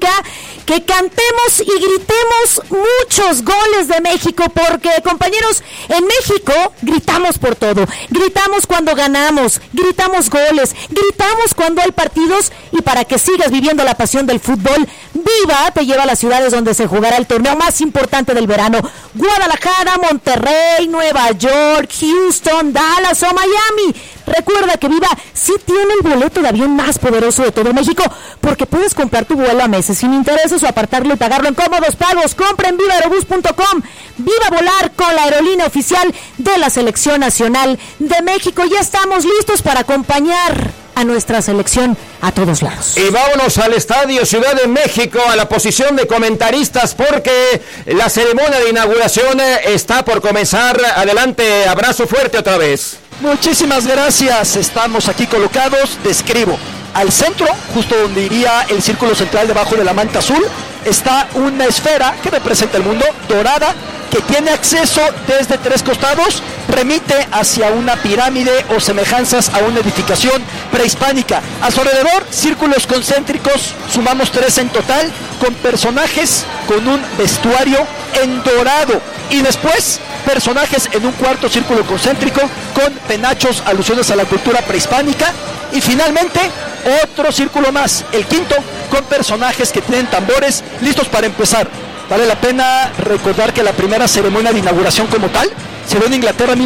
significa que cantemos y gritemos muchos goles de México, porque, compañeros, en México gritamos por todo. Gritamos cuando ganamos, gritamos goles, gritamos cuando hay partidos, y para que sigas viviendo la pasión del fútbol, Viva te lleva a las ciudades donde se jugará el torneo más importante del verano: Guadalajara, Monterrey, Nueva York, Houston, Dallas o Miami. Recuerda que Viva sí tiene el boleto de avión más poderoso de todo México, porque puedes comprar tu vuelo a meses sin intereses o apartarlo y pagarlo en cómodos pagos. Compra en vivaerobus.com. Viva volar con la aerolínea oficial de la Selección Nacional de México. Ya estamos listos para acompañar a nuestra selección a todos lados. Y vámonos al Estadio Ciudad de México, a la posición de comentaristas, porque la ceremonia de inauguración está por comenzar. Adelante, abrazo fuerte otra vez. Muchísimas gracias, estamos aquí colocados, describo. Al centro, justo donde iría el círculo central debajo de la manta azul, está una esfera que representa el mundo, dorada, que tiene acceso desde tres costados, remite hacia una pirámide o semejanzas a una edificación prehispánica. A su alrededor, círculos concéntricos, sumamos 3 en total, con personajes con un vestuario en dorado. Y después, personajes en un cuarto círculo concéntrico con penachos, alusiones a la cultura prehispánica. Y finalmente, otro círculo más, el quinto, con personajes que tienen tambores listos para empezar. Vale la pena recordar que la primera ceremonia de inauguración como tal se dio en Inglaterra en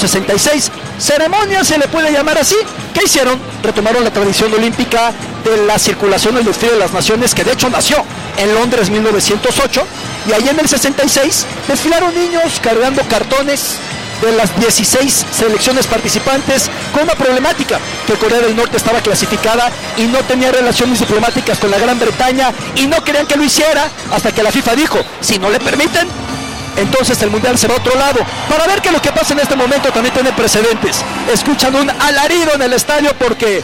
1966. Ceremonia se le puede llamar así. ¿Qué hicieron? Retomaron la tradición olímpica de la circulación del desfile de las naciones, que de hecho nació en Londres 1908, y ahí en el 66 desfilaron niños cargando cartones de las 16 selecciones participantes, con una problemática: que Corea del Norte estaba clasificada y no tenía relaciones diplomáticas con la Gran Bretaña, y no querían que lo hiciera, hasta que la FIFA dijo: si no le permiten, entonces el mundial se va a otro lado. Para ver que lo que pasa en este momento también tiene precedentes. Escuchan un alarido en el estadio porque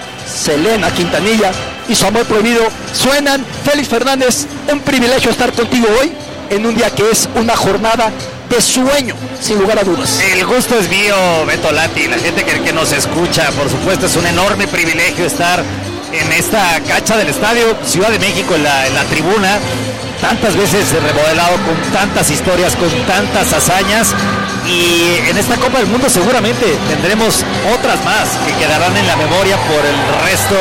Selena Quintanilla y Su Amor Prohibido suenan. Félix Fernández, un privilegio estar contigo hoy en un día que es una jornada de sueño, sin lugar a dudas. El gusto es mío, Beto Lati, la gente que nos escucha. Por supuesto, es un enorme privilegio estar en esta cancha del Estadio Ciudad de México, en la tribuna, tantas veces remodelado, con tantas historias, con tantas hazañas, y en esta Copa del Mundo seguramente tendremos otras más que quedarán en la memoria por el resto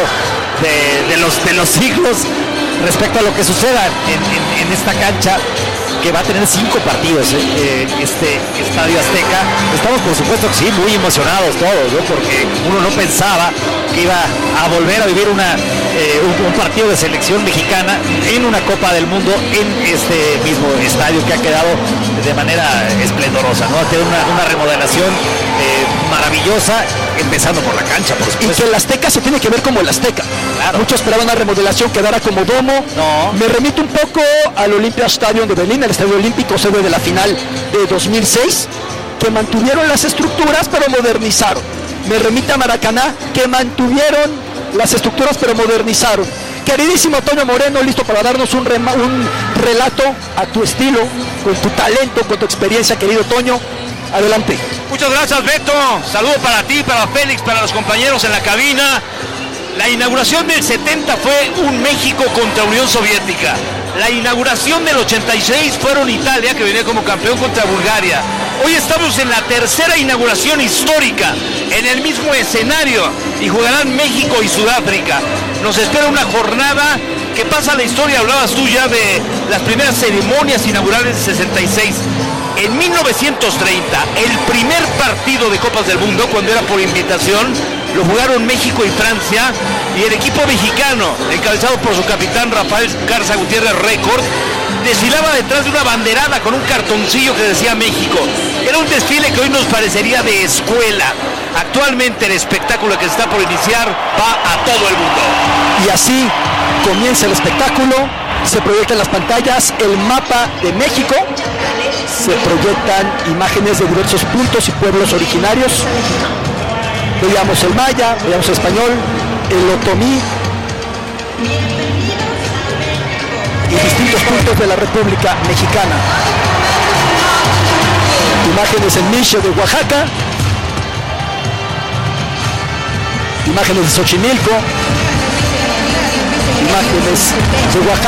de los siglos respecto a lo que suceda en esta cancha, que va a tener 5 partidos, este Estadio Azteca. Estamos, por supuesto, sí, muy emocionados todos, ¿no? Porque uno no pensaba que iba a volver a vivir un partido de selección mexicana en una Copa del Mundo en este mismo estadio, que ha quedado de manera esplendorosa, ¿no? Ha tenido una remodelación maravillosa, empezando por la cancha, por supuesto. Y que el Azteca se tiene que ver como el Azteca. Claro. Muchos esperaban una remodelación que quedara como domo. No. Me remito un poco al Olympia Stadium de Berlín, el Estadio Olímpico, sede de la final de 2006, que mantuvieron las estructuras pero modernizaron. Me remite a Maracaná, que mantuvieron las estructuras pero modernizaron. Queridísimo Toño Moreno, listo para darnos un relato a tu estilo, con tu talento, con tu experiencia, querido Toño. Adelante. Muchas gracias, Beto. Saludo para ti, para Félix, para los compañeros en la cabina. La inauguración del 70 fue un México contra Unión Soviética. La inauguración del 86 fueron Italia, que venía como campeón, contra Bulgaria. Hoy estamos en la tercera inauguración histórica, en el mismo escenario, y jugarán México y Sudáfrica. Nos espera una jornada que pasa a la historia. Hablabas tú ya de las primeras ceremonias inaugurales de 66. En 1930, el primer partido de Copas del Mundo, cuando era por invitación, lo jugaron México y Francia, y el equipo mexicano, encabezado por su capitán Rafael Garza Gutiérrez Récord, desfilaba detrás de una banderada con un cartoncillo que decía México. Era un desfile que hoy nos parecería de escuela. Actualmente el espectáculo que está por iniciar va a todo el mundo. Y así comienza el espectáculo. Se proyecta en las pantallas el mapa de México, se proyectan imágenes de diversos puntos y pueblos originarios. Veíamos el maya, veíamos el español, el otomí y distintos puntos de la República Mexicana. Imágenes en Mixe de Oaxaca, imágenes de Xochimilco, imágenes de Oaxaca.